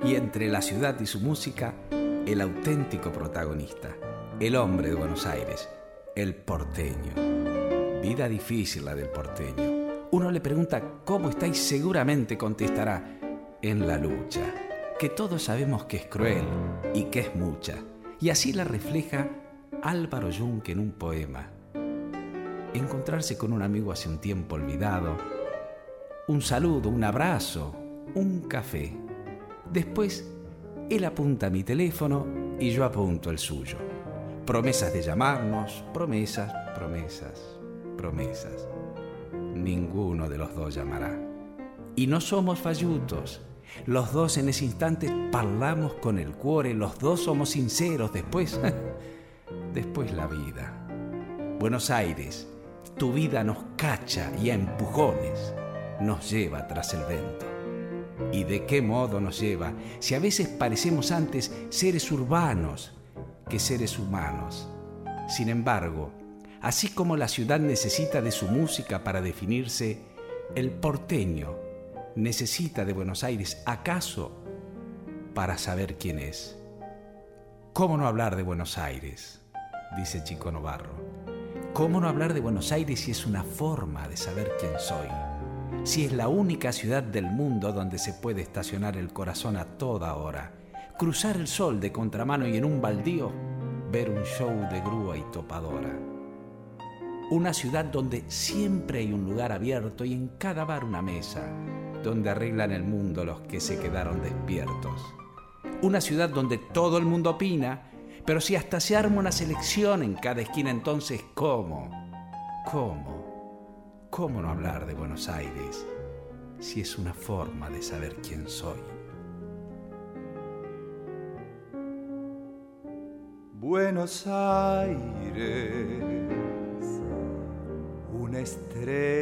Y entre la ciudad y su música, el auténtico protagonista, el hombre de Buenos Aires, el porteño. Vida difícil la del porteño. Uno le pregunta cómo está y seguramente contestará: en la lucha, que todos sabemos que es cruel y que es mucha. Y así la refleja Álvaro Yunque en un poema. Encontrarse con un amigo hace un tiempo olvidado, un saludo, un abrazo, un café. Después, él apunta a mi teléfono y yo apunto el suyo. Promesas de llamarnos, promesas, promesas, promesas. Ninguno de los dos llamará. Y no somos fallutos. Los dos en ese instante parlamos con el cuore, los dos somos sinceros. Después la vida. Buenos Aires, tu vida nos cacha y a empujones nos lleva tras el viento. ¿Y de qué modo nos lleva? Si a veces parecemos antes seres urbanos que seres humanos. Sin embargo, así como la ciudad necesita de su música para definirse, el porteño necesita de Buenos Aires, ¿acaso para saber quién es? ¿Cómo no hablar de Buenos Aires?, dice Chico Novarro. ¿Cómo no hablar de Buenos Aires si es una forma de saber quién soy? Si es la única ciudad del mundo donde se puede estacionar el corazón a toda hora, cruzar el sol de contramano y en un baldío ver un show de grúa y topadora. Una ciudad donde siempre hay un lugar abierto y en cada bar una mesa, donde arreglan el mundo los que se quedaron despiertos. Una ciudad donde todo el mundo opina, pero si hasta se arma una selección en cada esquina, entonces ¿cómo no hablar de Buenos Aires si es una forma de saber quién soy? Buenos Aires, una estrella